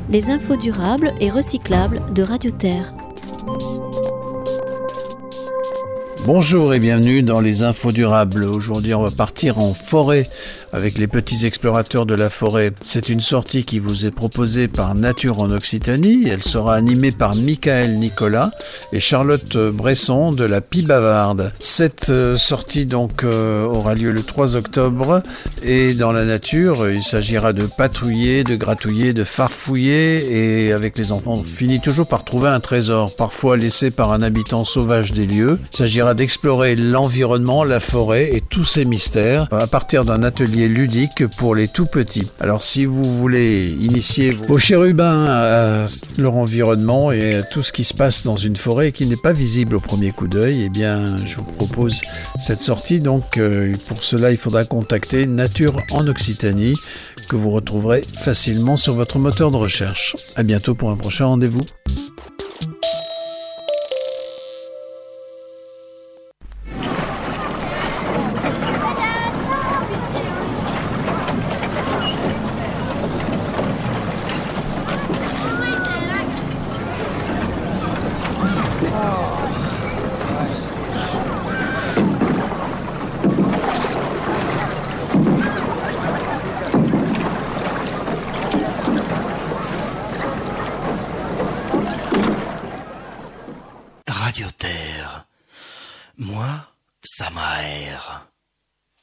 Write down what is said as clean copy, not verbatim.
les infos durables et recyclables de Radio Terre. Bonjour et bienvenue dans les infos durables. Aujourd'hui, on va partir en forêt avec les petits explorateurs de la forêt. C'est une sortie qui vous est proposée par Nature en Occitanie. Elle sera animée par Michael Nicolas et Charlotte Bresson de la Pie Bavarde. Cette sortie aura lieu le 3 octobre et dans la nature, il s'agira de patrouiller, de gratouiller, de farfouiller et avec les enfants, on finit toujours par trouver un trésor, parfois laissé par un habitant sauvage des lieux. Il s'agira d'explorer l'environnement, la forêt et tous ses mystères à partir d'un atelier ludique pour les tout petits. Alors si vous voulez initier vos chérubins à leur environnement et à tout ce qui se passe dans une forêt qui n'est pas visible au premier coup d'œil, eh bien je vous propose cette sortie. Donc pour cela il faudra contacter Nature en Occitanie que vous retrouverez facilement sur votre moteur de recherche. À bientôt pour un prochain rendez-vous. Radio Terre, moi, ça m'aère.